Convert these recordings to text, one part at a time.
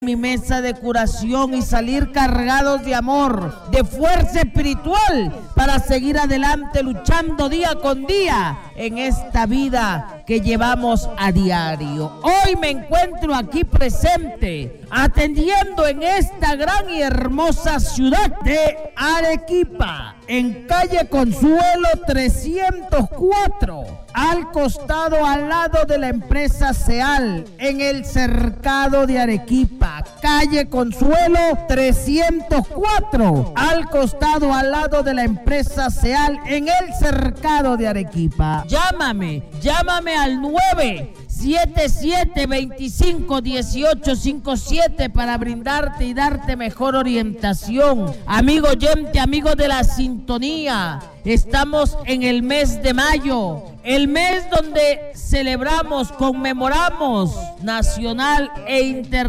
mi mesa de curación y salir cargados de amor, de fuerza espiritual para seguir adelante luchando día con día en esta vida que llevamos a diario. Hoy me encuentro aquí presente atendiendo en esta gran y hermosa ciudad de Arequipa, en calle Consuelo 304, al costado, al lado de la empresa Seal, en el cercado de Arequipa. Calle Consuelo 304, al costado, al lado de la empresa Seal, en el cercado de Arequipa. Llámame al 977-25-1857 para brindarte y darte mejor orientación. Amigo oyente, amigo de la sintonía, estamos en el mes de mayo, el mes donde celebramos, conmemoramos nacional e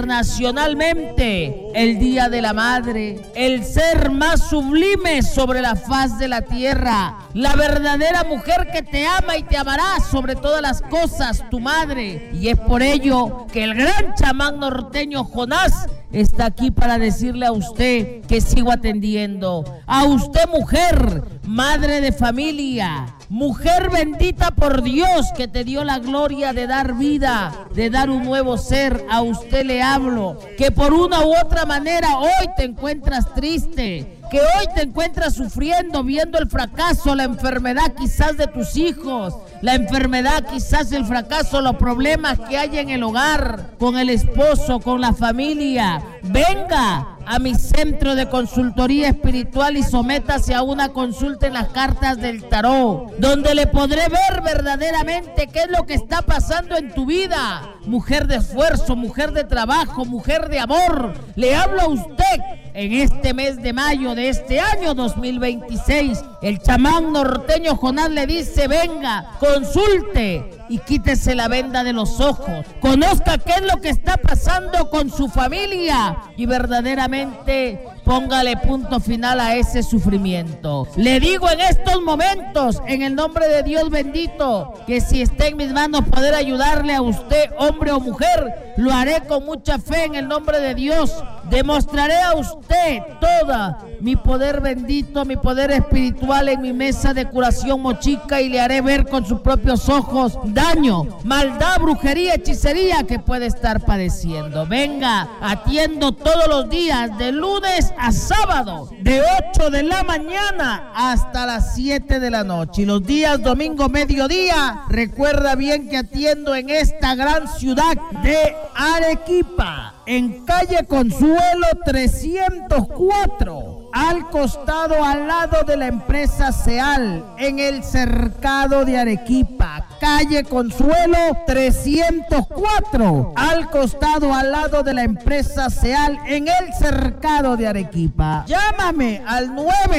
internacionalmente el Día de la Madre, el ser más sublime sobre la faz de la tierra, la verdadera mujer que te ama y te amará sobre todas las cosas, tu madre. Y es por ello que el gran chamán norteño Jonás está aquí para decirle a usted que sigo atendiendo. A usted, mujer, madre de familia, mujer bendita por Dios que te dio la gloria de dar vida, de dar un nuevo ser. A usted le hablo, que por una u otra manera hoy te encuentras triste, que hoy te encuentras sufriendo, viendo el fracaso, la enfermedad quizás de tus hijos, la enfermedad quizás el fracaso, los problemas que hay en el hogar, con el esposo, con la familia. Venga a mi centro de consultoría espiritual y sométase a una consulta en las cartas del tarot, donde le podré ver verdaderamente qué es lo que está pasando en tu vida. Mujer de esfuerzo, mujer de trabajo, mujer de amor, le hablo a usted en este mes de mayo de este año 2026. El chamán norteño Jonás le dice: venga, consulte y quítese la venda de los ojos, conozca qué es lo que está pasando con su familia y verdaderamente póngale punto final a ese sufrimiento. Le digo en estos momentos, en el nombre de Dios bendito, que si está en mis manos poder ayudarle a usted, hombre o mujer, lo haré con mucha fe en el nombre de Dios. Demostraré a usted toda mi poder bendito, mi poder espiritual en mi mesa de curación mochica, y le haré ver con sus propios ojos daño, maldad, brujería, hechicería que puede estar padeciendo. Venga, atiendo todos los días de lunes a sábado, de 8 de la mañana hasta las 7 de la noche, y los días domingo mediodía. Recuerda bien que atiendo en esta gran ciudad de Arequipa, en calle Consuelo 304, al costado, al lado de la empresa Seal, en el cercado de Arequipa. Calle Consuelo 304, al costado, al lado de la empresa Seal, en el cercado de Arequipa. Llámame al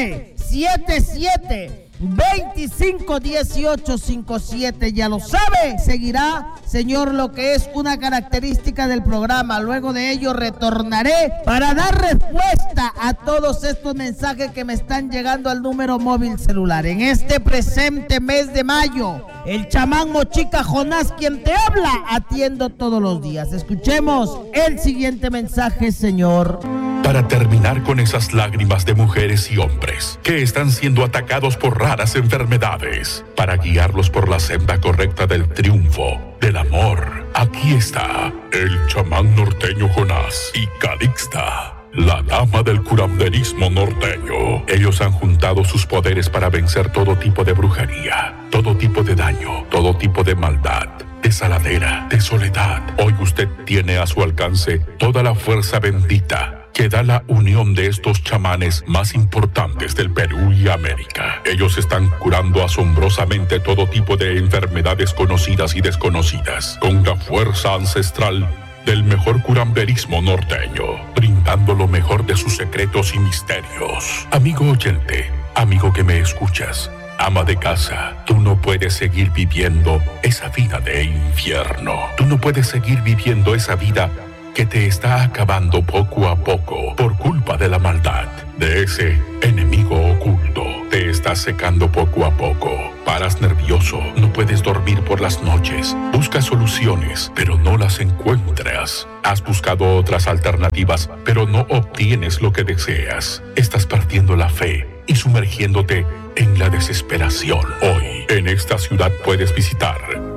977-25-1857. Ya lo sabe, seguirá, señor, lo que es una característica del programa. Luego de ello retornaré para dar respuesta a todos estos mensajes que me están llegando al número móvil celular. En este presente mes de mayo, el chamán mochica Jonás, quien te habla, atiendo todos los días. Escuchemos el siguiente mensaje, señor. Para terminar con esas lágrimas de mujeres y hombres que están siendo atacados por raras enfermedades, para guiarlos por la senda correcta del triunfo, del amor, aquí está el chamán norteño Jonás y Calixta, la dama del curanderismo norteño. Ellos han juntado sus poderes para vencer todo tipo de brujería, todo tipo de daño, todo tipo de maldad, de saladera, de soledad. Hoy usted tiene a su alcance toda la fuerza bendita que da la unión de estos chamanes más importantes del Perú y América. Ellos están curando asombrosamente todo tipo de enfermedades conocidas y desconocidas, con la fuerza ancestral del mejor curanderismo norteño, brindando lo mejor de sus secretos y misterios. Amigo oyente, amigo que me escuchas, ama de casa, tú no puedes seguir viviendo esa vida de infierno. Tú no puedes seguir viviendo esa vida que te está acabando poco a poco por culpa de la maldad, de ese enemigo oculto, te está secando poco a poco. Paras nervioso, no puedes dormir por las noches. Buscas soluciones, pero no las encuentras. Has buscado otras alternativas, pero no obtienes lo que deseas. Estás perdiendo la fe y sumergiéndote en la desesperación. Hoy, en esta ciudad puedes visitar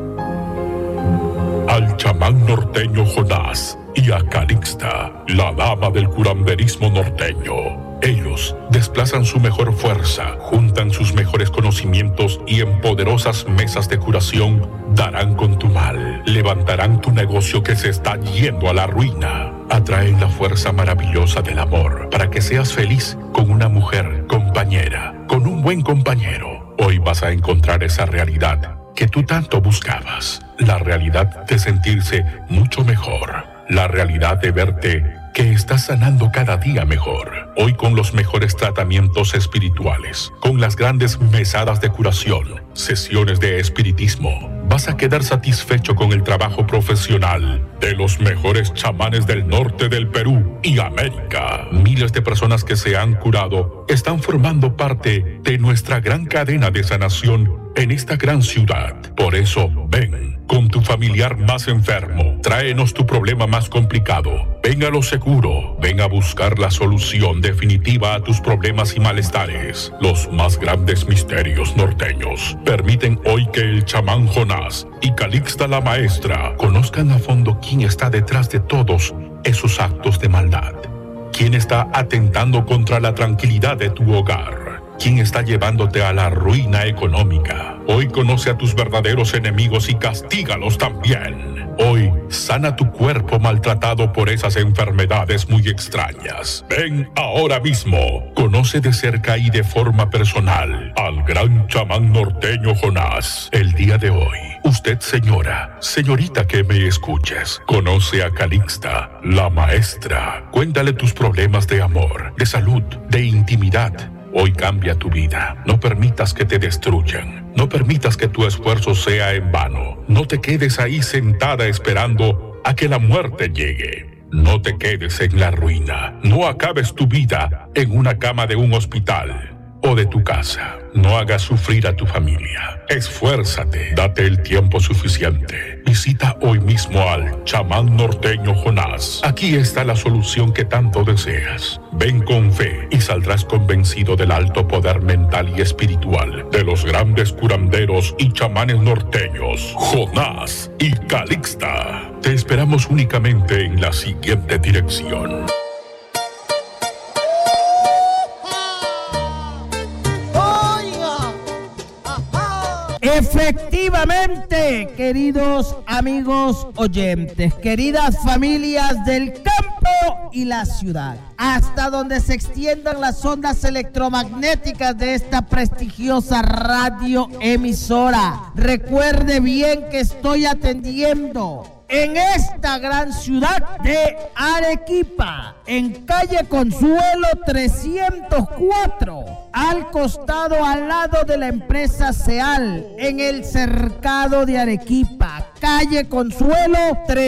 al chamán norteño Jonás y a Calixta, la dama del curanderismo norteño. Ellos desplazan su mejor fuerza, juntan sus mejores conocimientos y en poderosas mesas de curación darán con tu mal, levantarán tu negocio que se está yendo a la ruina. Atraen la fuerza maravillosa del amor para que seas feliz con una mujer compañera, con un buen compañero. Hoy vas a encontrar esa realidad que tú tanto buscabas, la realidad de sentirse mucho mejor, la realidad de verte que estás sanando cada día mejor. Hoy con los mejores tratamientos espirituales, con las grandes mesadas de curación, sesiones de espiritismo, vas a quedar satisfecho con el trabajo profesional de los mejores chamanes del norte del Perú y América. Miles de personas que se han curado están formando parte de nuestra gran cadena de sanación en esta gran ciudad. Por eso, ven con tu familiar más enfermo, tráenos tu problema más complicado. Ven a lo seguro, ven a buscar la solución definitiva a tus problemas y malestares. Los más grandes misterios norteños permiten hoy que el chamán Jonás y Calixta la maestra conozcan a fondo quién está detrás de todos esos actos de maldad. Quién está atentando contra la tranquilidad de tu hogar. ¿Quién está llevándote a la ruina económica? Hoy conoce a tus verdaderos enemigos y castígalos también. Hoy sana tu cuerpo maltratado por esas enfermedades muy extrañas. Ven ahora mismo. Conoce de cerca y de forma personal al gran chamán norteño Jonás. El día de hoy, usted señora, señorita que me escuches, conoce a Calixta, la maestra. Cuéntale tus problemas de amor, de salud, de intimidad. Hoy cambia tu vida. No permitas que te destruyan. No permitas que tu esfuerzo sea en vano. No te quedes ahí sentada esperando a que la muerte llegue. No te quedes en la ruina. No acabes tu vida en una cama de un hospital o de tu casa. No hagas sufrir a tu familia. Esfuérzate. Date el tiempo suficiente. Visita hoy mismo al chamán norteño Jonás. Aquí está la solución que tanto deseas. Ven con fe y saldrás convencido del alto poder mental y espiritual de los grandes curanderos y chamanes norteños, Jonás y Calixta. Te esperamos únicamente en la siguiente dirección. Efectivamente, queridos amigos oyentes, queridas familias del campo y la ciudad, hasta donde se extiendan las ondas electromagnéticas de esta prestigiosa radioemisora. Recuerde bien que estoy atendiendo en esta gran ciudad de Arequipa, en calle Consuelo 304, al costado, al lado de la empresa Seal, en el cercado de Arequipa. Calle Consuelo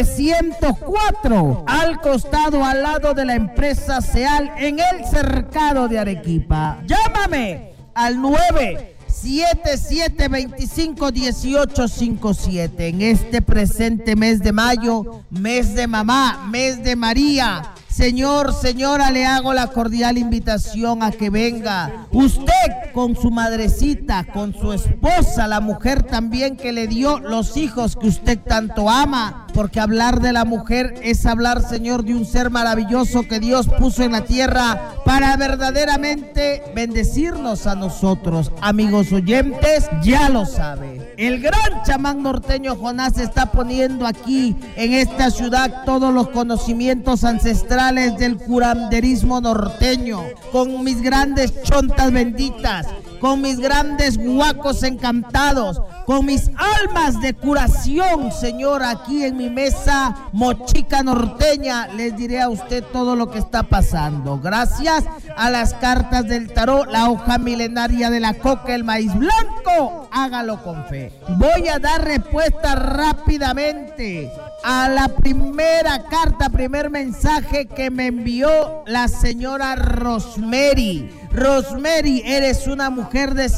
304, al costado, al lado de la empresa Seal, en el cercado de Arequipa. Llámame al 977-25-1857. En este presente mes de mayo, mes de mamá, mes de María. Señor, señora, le hago la cordial invitación a que venga usted con su madrecita, con su esposa, la mujer también que le dio los hijos que usted tanto ama, porque hablar de la mujer es hablar, Señor, de un ser maravilloso que Dios puso en la tierra para verdaderamente bendecirnos a nosotros. Amigos oyentes, ya lo sabe. El gran chamán norteño Jonás está poniendo aquí en esta ciudad todos los conocimientos ancestrales del curanderismo norteño, con mis grandes chontas benditas, con mis grandes guacos encantados, con mis almas de curación, Señor, aquí en mi mesa mochica norteña, les diré a usted todo lo que está pasando. Gracias a las cartas del tarot, la hoja milenaria de la coca, el maíz blanco, hágalo con fe. Voy a dar respuesta rápidamente a la primera carta, primer mensaje que me envió la señora Rosemary. Rosemary, eres una mujer de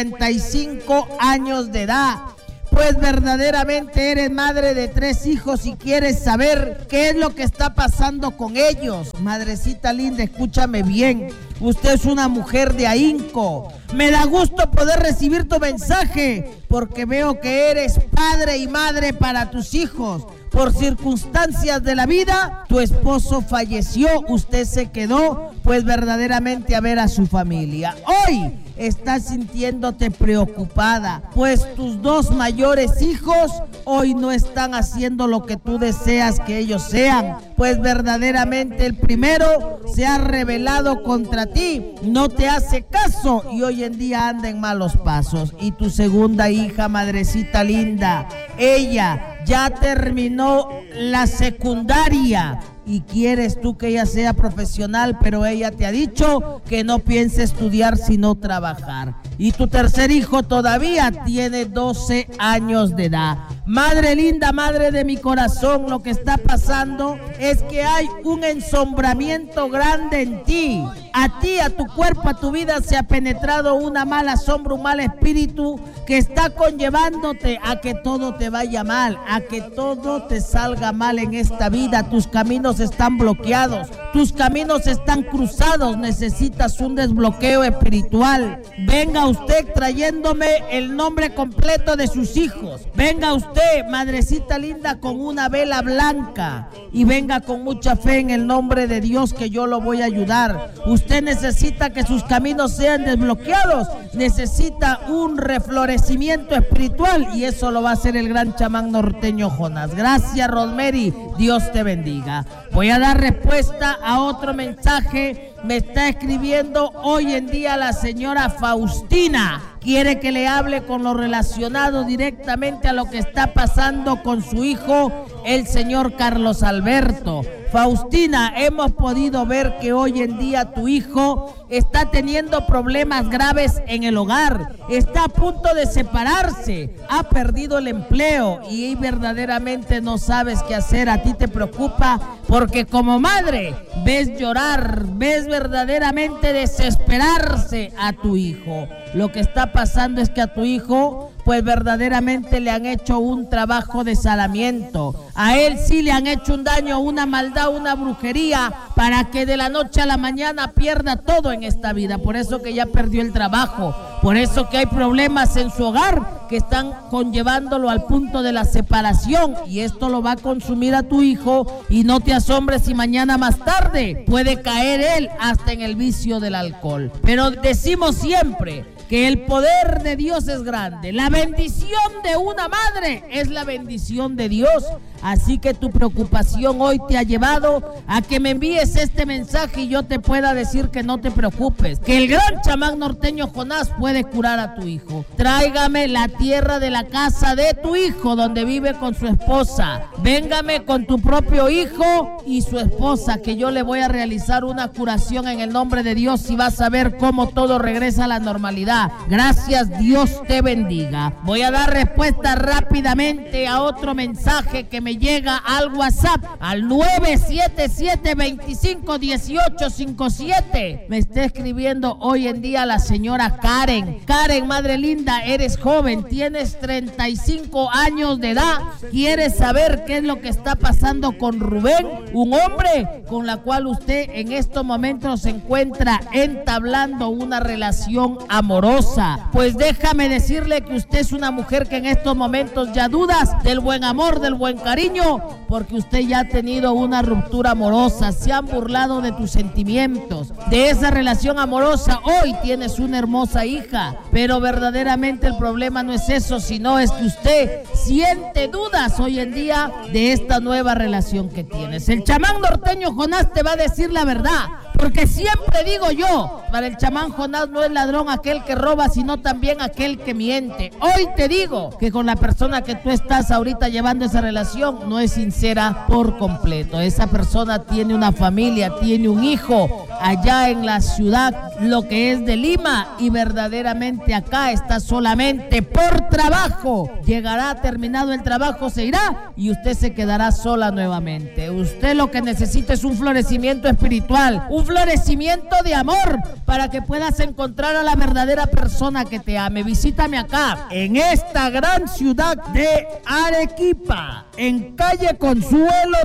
55 años de edad. Pues verdaderamente eres madre de 3 hijos y quieres saber qué es lo que está pasando con ellos. Madrecita linda, escúchame bien. Usted es una mujer de ahínco. Me da gusto poder recibir tu mensaje porque veo que eres padre y madre para tus hijos. Por circunstancias de la vida, tu esposo falleció, usted se quedó, pues verdaderamente a ver a su familia. Hoy estás sintiéndote preocupada, pues tus 2 mayores hijos hoy no están haciendo lo que tú deseas que ellos sean, pues verdaderamente el primero se ha rebelado contra ti, no te hace caso y hoy en día anda en malos pasos. Y tu segunda hija, madrecita linda, ella ya terminó la secundaria y quieres tú que ella sea profesional, pero ella te ha dicho que no piensa estudiar sino trabajar. Y tu tercer hijo todavía tiene 12 años de edad. Madre linda, madre de mi corazón, lo que está pasando es que hay un ensombramiento grande en ti. A ti, a tu cuerpo, a tu vida se ha penetrado una mala sombra, un mal espíritu que está conllevándote a que todo te vaya mal, a que todo te salga mal en esta vida. Tus caminos están bloqueados, tus caminos están cruzados, necesitas un desbloqueo espiritual. Venga usted trayéndome el nombre completo de sus hijos. Venga usted, madrecita linda, con una vela blanca y venga con mucha fe en el nombre de Dios que yo lo voy a ayudar. Usted necesita que sus caminos sean desbloqueados, necesita un reflorecimiento espiritual y eso lo va a hacer el gran chamán norteño Jonás. Gracias, Rosemary, Dios te bendiga. Voy a dar respuesta a otro mensaje. Me está escribiendo hoy en día la señora Faustina. Quiere que le hable con lo relacionado directamente a lo que está pasando con su hijo, el señor Carlos Alberto. Faustina, hemos podido ver que hoy en día tu hijo está teniendo problemas graves en el hogar, está a punto de separarse, ha perdido el empleo y verdaderamente no sabes qué hacer. A ti te preocupa porque como madre ves llorar, ves verdaderamente desesperarse a tu hijo. Lo que está pasando es que a tu hijo pues verdaderamente le han hecho un trabajo de salamiento. A él sí le han hecho un daño, una maldad, una brujería, para que de la noche a la mañana pierda todo en esta vida. Por eso que ya perdió el trabajo, por eso que hay problemas en su hogar que están conllevándolo al punto de la separación, y esto lo va a consumir a tu hijo, y no te asombres si mañana más tarde puede caer él hasta en el vicio del alcohol. Pero decimos siempre que el poder de Dios es grande. La bendición de una madre es la bendición de Dios. Así que tu preocupación hoy te ha llevado a que me envíes este mensaje y yo te pueda decir que no te preocupes, que el gran chamán norteño Jonás puede curar a tu hijo. Tráigame la tierra de la casa de tu hijo donde vive con su esposa. Véngame con tu propio hijo y su esposa, que yo le voy a realizar una curación en el nombre de Dios y vas a ver cómo todo regresa a la normalidad. Gracias, Dios te bendiga. Voy a dar respuesta rápidamente a otro mensaje que me llega al WhatsApp al 977-251857. Me está escribiendo hoy en día la señora Karen. Karen, madre linda, eres joven, tienes 35 años de edad. ¿Quieres saber qué es lo que está pasando con Rubén? Un hombre con la cual usted en estos momentos se encuentra entablando una relación amorosa. Pues déjame decirle que usted es una mujer que en estos momentos ya dudas del buen amor, del buen cariño, porque usted ya ha tenido una ruptura amorosa, se han burlado de tus sentimientos, de esa relación amorosa. Hoy tienes una hermosa hija, pero verdaderamente el problema no es eso, sino es que usted siente dudas hoy en día de esta nueva relación que tienes. El chamán norteño Jonás te va a decir la verdad, porque siempre digo yo, para el chamán Jonás no es ladrón aquel que roba, sino también aquel que miente. Hoy te digo que con la persona que tú estás ahorita llevando esa relación no es sincera por completo. Esa persona tiene una familia, tiene un hijo. allá en la ciudad, lo que es de Lima, y verdaderamente acá está solamente por trabajo. Llegará, terminado el trabajo, se irá y usted se quedará sola nuevamente. Usted lo que necesita es un florecimiento espiritual, un florecimiento de amor, para que puedas encontrar a la verdadera persona que te ame. Visítame acá, en esta gran ciudad de Arequipa, en calle Consuelo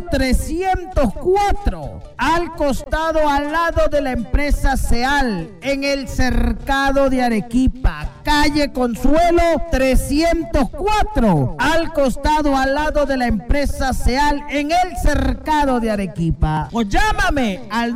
304, al costado, al lado de la empresa Seal, en el cercado de Arequipa. Calle Consuelo 304, al costado, al lado de la empresa Seal, en el cercado de Arequipa. O llámame al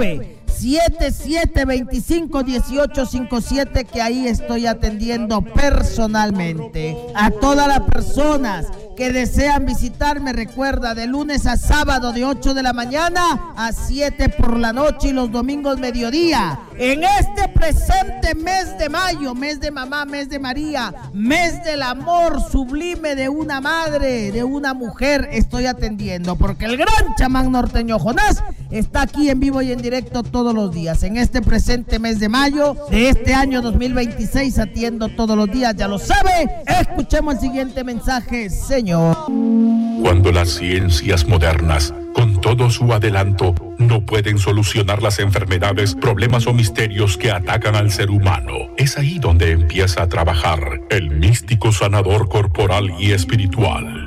977-25-1857, que ahí estoy atendiendo personalmente. A todas las personas que desean visitarme, recuerda, de lunes a sábado de 8 de la mañana a 7 por la noche y los domingos mediodía. En este presente mes de mayo, mes de mamá, mes de María, mes del amor sublime de una madre, de una mujer, estoy atendiendo, porque el gran chamán norteño Jonás está aquí en vivo y en directo todos los días. En este presente mes de mayo de este año 2026 atiendo todos los días, ya lo sabe. Escuchemos el siguiente mensaje, señor. Cuando las ciencias modernas, con todo su adelanto, no pueden solucionar las enfermedades, problemas o misterios que atacan al ser humano, es ahí donde empieza a trabajar el místico sanador corporal y espiritual,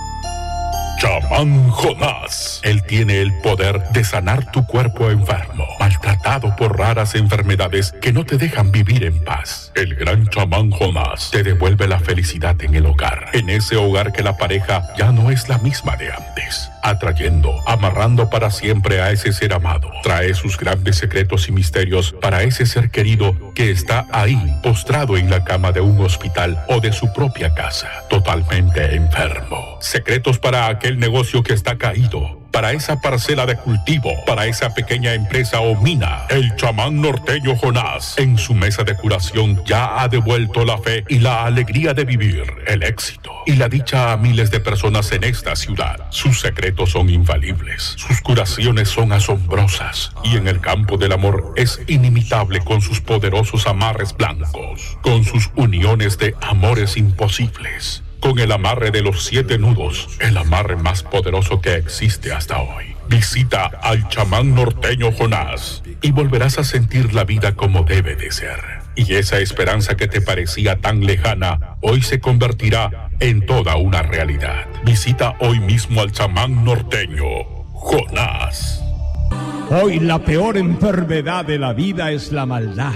Chamán Jonás. Él tiene el poder de sanar tu cuerpo enfermo, maltratado por raras enfermedades que no te dejan vivir en paz. El gran chamán Jonás te devuelve la felicidad en el hogar, en ese hogar que la pareja ya no es la misma de antes, atrayendo, amarrando para siempre a ese ser amado. Trae sus grandes secretos y misterios para ese ser querido que está ahí, postrado en la cama de un hospital o de su propia casa, totalmente enfermo. Secretos para aquel negocio que está caído, para esa parcela de cultivo, para esa pequeña empresa o mina. El chamán norteño Jonás, en su mesa de curación, ya ha devuelto la fe y la alegría de vivir, el éxito y la dicha a miles de personas en esta ciudad. Sus secretos son infalibles, sus curaciones son asombrosas, y en el campo del amor es inimitable con sus poderosos amarres blancos, con sus uniones de amores imposibles, con el amarre de los 7 nudos, el amarre más poderoso que existe hasta hoy. Visita al chamán norteño Jonás y volverás a sentir la vida como debe de ser. Y esa esperanza que te parecía tan lejana, hoy se convertirá en toda una realidad. Visita hoy mismo al chamán norteño Jonás. Hoy la peor enfermedad de la vida es la maldad,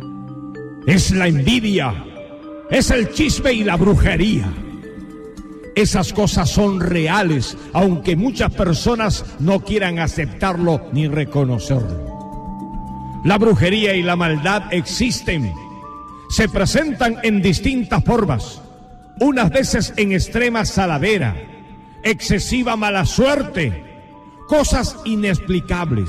es la envidia, es el chisme y la brujería. Esas cosas son reales, aunque muchas personas no quieran aceptarlo ni reconocerlo. La brujería y la maldad existen, se presentan en distintas formas, unas veces en extrema saladera, excesiva mala suerte, cosas inexplicables,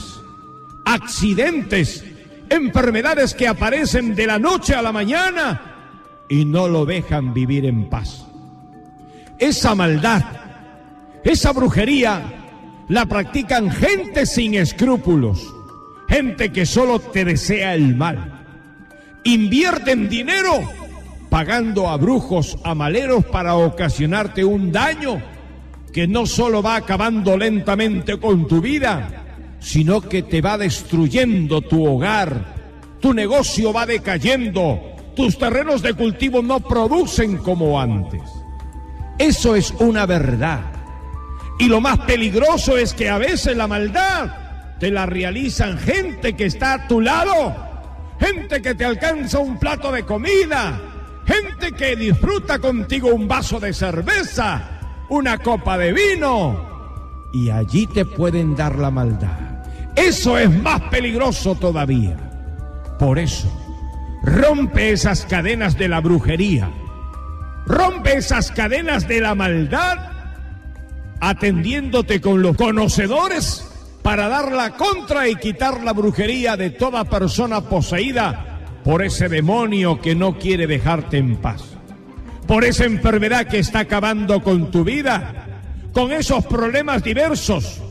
accidentes, enfermedades que aparecen de la noche a la mañana y no lo dejan vivir en paz. Esa maldad, esa brujería, la practican gente sin escrúpulos, gente que solo te desea el mal. Invierten dinero pagando a brujos, a maleros para ocasionarte un daño que no solo va acabando lentamente con tu vida, sino que te va destruyendo tu hogar, tu negocio va decayendo, tus terrenos de cultivo no producen como antes. Eso es una verdad. Y lo más peligroso es que a veces la maldad te la realizan gente que está a tu lado, gente que te alcanza un plato de comida, gente que disfruta contigo un vaso de cerveza, una copa de vino, y allí te pueden dar la maldad. Eso es más peligroso todavía. Por eso, rompe esas cadenas de la brujería, rompe esas cadenas de la maldad, atendiéndote con los conocedores para dar la contra y quitar la brujería de toda persona poseída por ese demonio que no quiere dejarte en paz, por esa enfermedad que está acabando con tu vida, con esos problemas diversos,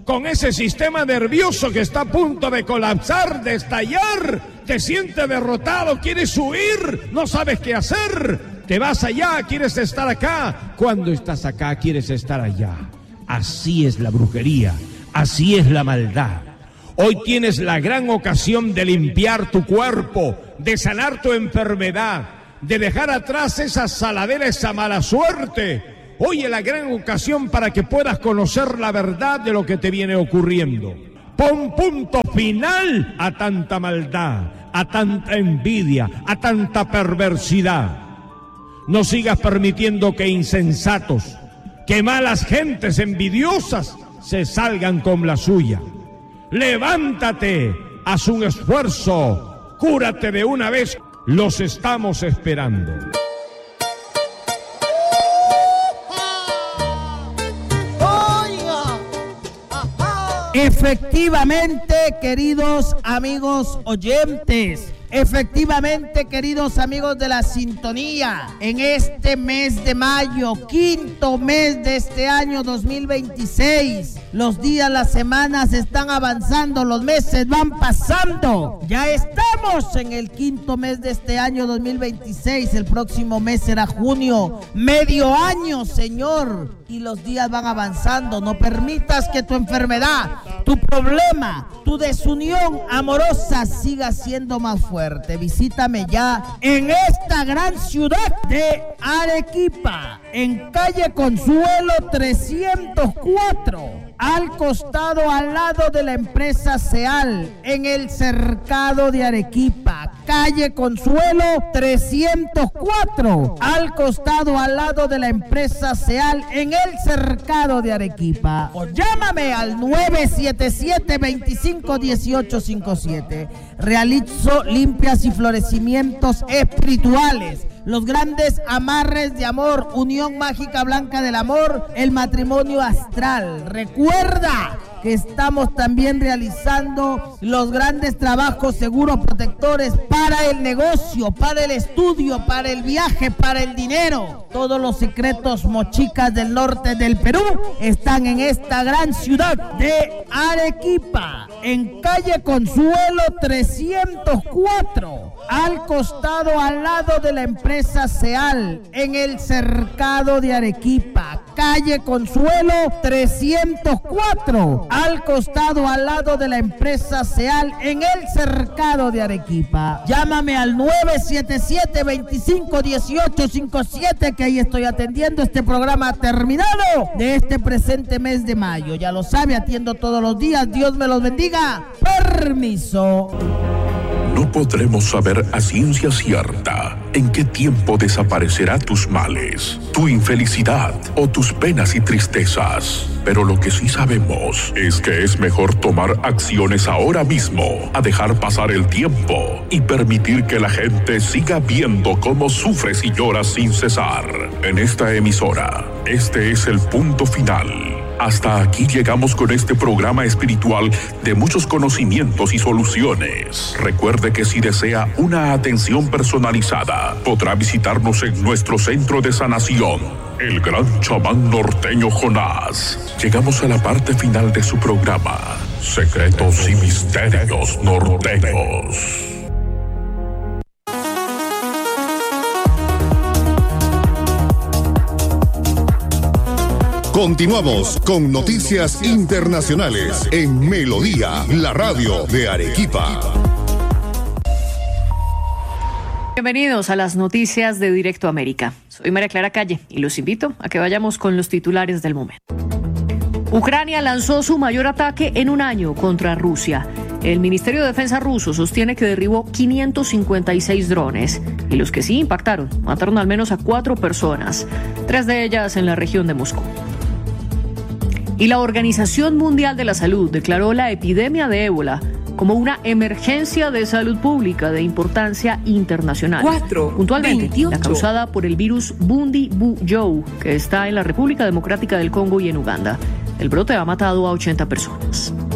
con ese sistema nervioso que está a punto de colapsar, de estallar, te sientes derrotado, quieres huir, no sabes qué hacer, te vas allá, quieres estar acá, cuando estás acá quieres estar allá. Así es la brujería, así es la maldad. Hoy tienes la gran ocasión de limpiar tu cuerpo, de sanar tu enfermedad, de dejar atrás esa saladera, esa mala suerte. Hoy es la gran ocasión para que puedas conocer la verdad de lo que te viene ocurriendo. Pon punto final a tanta maldad, a tanta envidia, a tanta perversidad. No sigas permitiendo que insensatos, que malas gentes envidiosas se salgan con la suya. Levántate, haz un esfuerzo, cúrate de una vez, los estamos esperando. Efectivamente, queridos amigos oyentes, efectivamente, queridos amigos de la sintonía, en este mes de mayo, quinto mes de este año 2026, los días, las semanas están avanzando, los meses van pasando. Ya estamos en el quinto mes de este año 2026, el próximo mes será junio, medio año, Señor, y los días van avanzando. No permitas que tu enfermedad, tu problema, tu desunión amorosa siga siendo más fuerte. Visítame ya en esta gran ciudad de Arequipa, en calle Consuelo 304, al costado, al lado de la empresa Seal, en el cercado de Arequipa. Calle Consuelo 304, al costado, al lado de la empresa Seal, en el cercado de Arequipa. O llámame al 977-251857. Realizo limpias y florecimientos espirituales, los grandes amarres de amor, unión mágica blanca del amor, el matrimonio astral. Recuerda que estamos también realizando los grandes trabajos seguros protectores para el negocio, para el estudio, para el viaje, para el dinero. Todos los secretos mochicas del norte del Perú están en esta gran ciudad de Arequipa, en calle Consuelo 304, al costado, al lado de la empresa Seal, en el cercado de Arequipa. Calle Consuelo 304, al costado, al lado de la empresa Seal, en el cercado de Arequipa. Llámame al 977-251857, que ahí estoy atendiendo. Este programa terminado de este presente mes de mayo. Ya lo sabe, atiendo todos los días. Dios me los bendiga. Permiso. No podremos saber a ciencia cierta en qué tiempo desaparecerá tus males, tu infelicidad o tus penas y tristezas. Pero lo que sí sabemos es que es mejor tomar acciones ahora mismo a dejar pasar el tiempo y permitir que la gente siga viendo cómo sufres y lloras sin cesar. En esta emisora, este es el punto final. Hasta aquí llegamos con este programa espiritual de muchos conocimientos y soluciones. Recuerde que si desea una atención personalizada, podrá visitarnos en nuestro centro de sanación, el gran chamán norteño Jonás. Llegamos a la parte final de su programa, Secretos y Misterios Norteños. Continuamos con noticias internacionales en Melodía, la radio de Arequipa. Bienvenidos a las noticias de Directo América. Soy María Clara Calle y los invito a que vayamos con los titulares del momento. Ucrania lanzó su mayor ataque en un año contra Rusia. El Ministerio de Defensa ruso sostiene que derribó 556 drones y los que sí impactaron mataron al menos a 4 personas, 3 de ellas en la región de Moscú. Y la Organización Mundial de la Salud declaró la epidemia de ébola como una emergencia de salud pública de importancia internacional. Puntualmente, 28. La causada por el virus Bundibugyo, que está en la República Democrática del Congo y en Uganda. El brote ha matado a 80 personas.